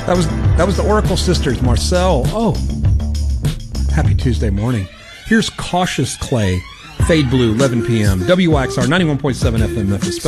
That was the Oracle Sisters, Marcel. Oh, happy Tuesday morning. Here's Cautious Clay, Fade Blue, 11 p.m. WXR 91.7 FM Memphis.